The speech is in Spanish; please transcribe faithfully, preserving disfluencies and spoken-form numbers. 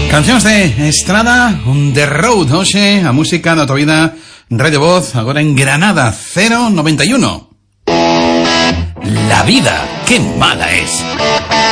Cancións de estrada on the road, hoxe a música na tua vida, Radio Voz, agora en Granada, cero noventa y uno. La vida, qué mala es.